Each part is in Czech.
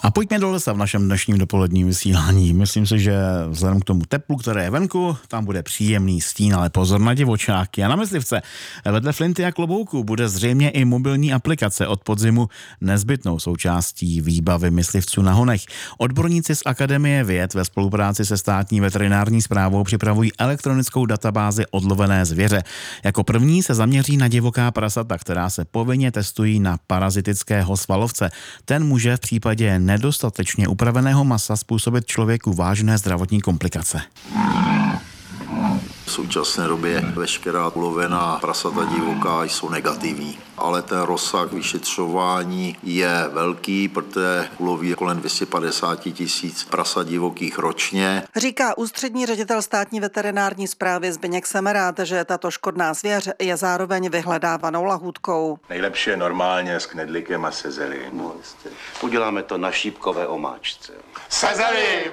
A pojďme do lesa v našem dnešním dopoledním vysílání. Myslím si, že vzhledem k tomu teplu, které je venku, tam bude příjemný stín, ale pozor na divočáky a na myslivce. Vedle flinty a klobouku bude zřejmě i mobilní aplikace od podzimu nezbytnou součástí výbavy myslivců na honech. Odborníci z Akademie věd ve spolupráci se státní veterinární správou připravují elektronickou databázi odlovené zvěře. Jako první se zaměří na divoká prasata, která se povinně testují na parazitického svalovce. Ten může v případě nedostatečně upraveného masa způsobit člověku vážné zdravotní komplikace. V současné době veškerá ulovená prasata divoká jsou negativní, ale ten rozsah vyšetřování je velký, protože uloví kolem 250 000 prasat divokých ročně. Říká ústřední ředitel státní veterinární správy Zbyněk Semerád, že tato škodná zvěř je zároveň vyhledávanou lahůdkou. Nejlepší je normálně s knedlíkem a sezelím. Uděláme to na šípkové omáčce. Sezelím!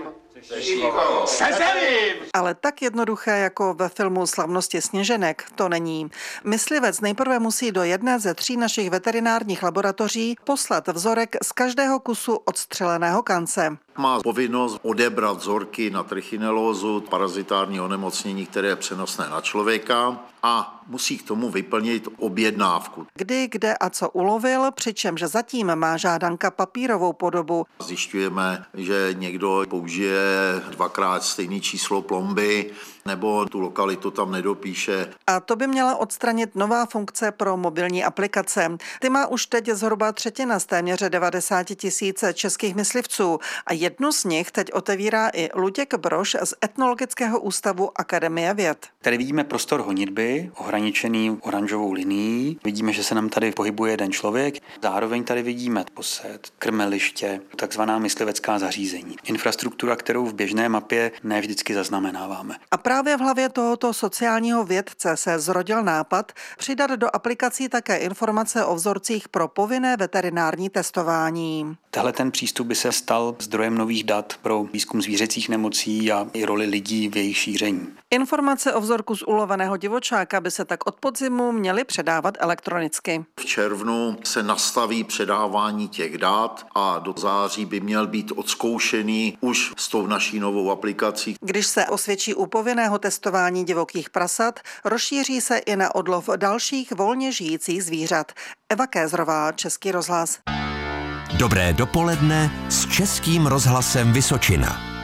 Sezelím! Ale tak jednoduché jako ve filmu Slavnosti sněženek to není. Myslivec nejprve musí do jedné ze 3 našich veterinárních laboratoří poslat vzorek z každého kusu odstřeleného kance. Má povinnost odebrat vzorky na trichinelózu, parazitární onemocnění, které je přenosné na člověka, a musí k tomu vyplnit objednávku. Kdy, kde a co ulovil, přičemž zatím má žádanka papírovou podobu. Zjišťujeme, že někdo použije 2x stejné číslo plomby, nebo tu lokalitu tam nedopíše. A to by měla odstranit nová funkce pro mobilní aplikace. Ty má už teď zhruba třetina z téměř 90 000 českých myslivců a jednu z nich teď otevírá i Luděk Brož z Etnologického ústavu Akademie věd. Tady vidíme prostor honitby, ohraničený oranžovou linií. Vidíme, že se nám tady pohybuje jeden člověk. Zároveň tady vidíme posed, krmeliště, takzvaná myslivecká zařízení. Infrastruktura, kterou v běžné mapě ne vždycky zaznamenáváme. A právě v hlavě tohoto sociálního vědce se zrodil nápad přidat do aplikací také informace o vzorcích pro povinné veterinární testování. Tahle ten přístup by se stal zdrojem nových dat pro výzkum zvířecích nemocí a i roli lidí v jejich šíření. Informace o vzorku z uloveného divočáka by se tak od podzimu měly předávat elektronicky. V červnu se nastaví předávání těch dat a do září by měl být odzkoušený už s tou naší novou aplikací. Když se osvědčí u povinného testování divokých prasat, rozšíří se i na odlov dalších volně žijících zvířat. Eva Kézrová, Český rozhlas. Dobré dopoledne s Českým rozhlasem Vysočina.